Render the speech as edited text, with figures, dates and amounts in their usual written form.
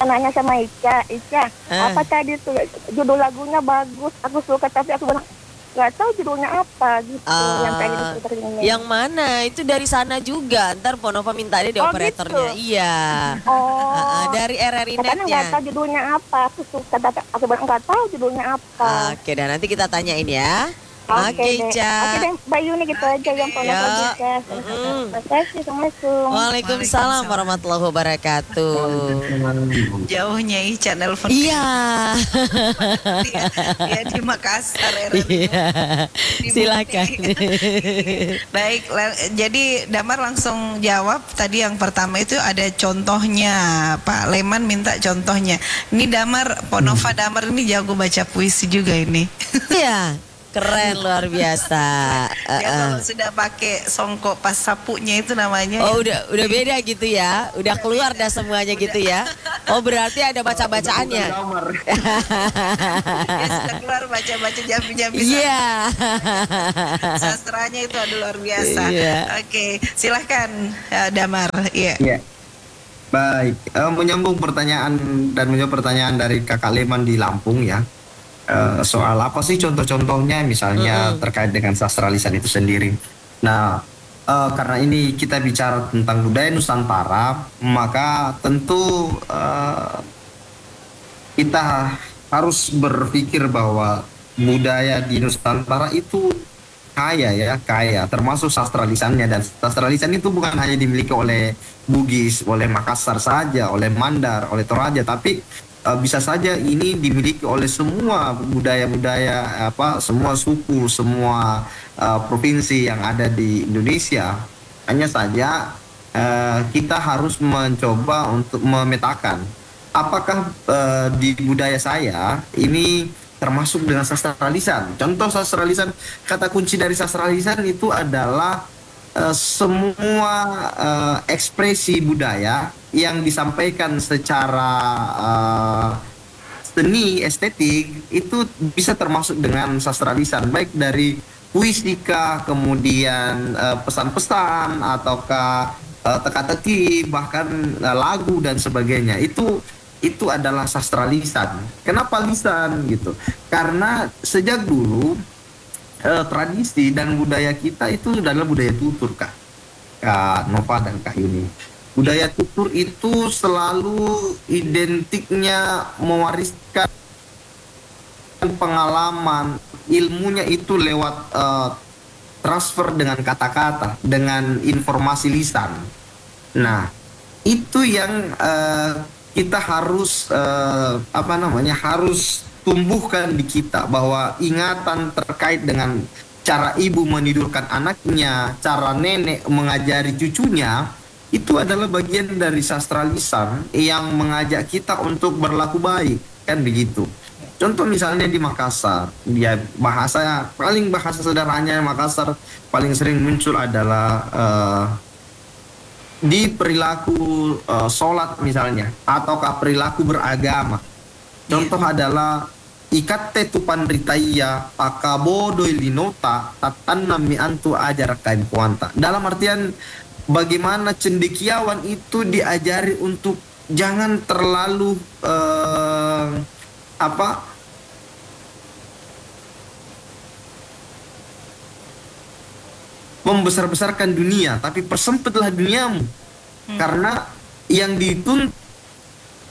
nanya sama Ica, Ah. apa tadi tuh judul lagunya bagus, aku suka tapi aku bilang nggak tahu judulnya apa gitu yang tadi Ah, diputerin ini. yang mana? Itu dari sana juga. Ntar Ponova minta dia di Oh gitu. operatornya. Iya. Oh, Dari RRI katanya nggak Netnya. tahu judulnya apa. Aku suka, aku bilang nggak tahu judulnya apa. Oke, dan nanti kita tanyain ya. Oke Oke, deh, oke Ca. deh, Mbak Yuni gitu Oke aja yang deh. pernah Ya. bisa. Mm-mm. Terima kasih, assalamualaikum. Waalaikumsalam Waalaikumsalam. warahmatullahi wabarakatuh. Jauhnya Ica nelpon Iya. dia di Makassar RRI Iya. di Silakan. Mukti. Baik, jadi Damar langsung jawab tadi yang pertama itu ada contohnya. Pak Leman minta contohnya. Ini Damar, Ponova Damar ini jago baca puisi juga ini. Iya. Keren luar biasa. Ya kalau sudah pakai songkok pas sapunya itu namanya. Oh udah beda gitu ya. Udah keluar dah semuanya gitu ya. Oh berarti ada baca-bacaannya. Ya sudah keluar baca-baca jambi-jambi. Iya. Sastranya itu ada luar biasa. Iya. Oke, silahkan Damar. Iya. Ya, baik. Menyambung pertanyaan dan menjawab pertanyaan dari Kakak Leman di Lampung ya. Soal apa sih contoh-contohnya misalnya terkait dengan sastra lisan itu sendiri. Nah, karena ini kita bicara tentang budaya Nusantara, maka tentu kita harus berpikir bahwa budaya di Nusantara itu kaya, termasuk sastra lisannya. Dan sastra lisan itu bukan hanya dimiliki oleh Bugis, oleh Makassar saja, oleh Mandar, oleh Toraja, tapi bisa saja ini dimiliki oleh semua budaya-budaya, semua suku, semua provinsi yang ada di Indonesia. Hanya saja kita harus mencoba untuk memetakan apakah di budaya saya ini termasuk dengan sastra lisan. Contoh sastra lisan, kata kunci dari sastra lisan itu adalah semua ekspresi budaya yang disampaikan secara seni estetik itu bisa termasuk dengan sastra lisan, baik dari puisika, kemudian pesan-pesan, ataukah teka-teki, bahkan lagu dan sebagainya. Itu adalah sastra lisan. Kenapa lisan gitu? Karena sejak dulu tradisi dan budaya kita itu adalah budaya tutur, Kak Nova dan Kak Yuni. Budaya tutur itu selalu identiknya mewariskan pengalaman, ilmunya itu lewat transfer dengan kata-kata, dengan informasi lisan. Nah, itu yang kita harus harus tumbuhkan di kita, bahwa ingatan terkait dengan cara ibu menidurkan anaknya, cara nenek mengajari cucunya, itu adalah bagian dari sastra lisan yang mengajak kita untuk berlaku baik, kan begitu. Contoh misalnya di Makassar, dia bahasa sederhananya Makassar paling sering muncul adalah di perilaku sholat misalnya, ataukah perilaku beragama. Contoh adalah ikatte tupan ritaya akabodo linota tatanam mi antu ajar kain kuanta. Dalam artian bagaimana cendekiawan itu diajari untuk jangan terlalu membesar-besarkan dunia, tapi persempitlah duniamu. Karena yang dituntut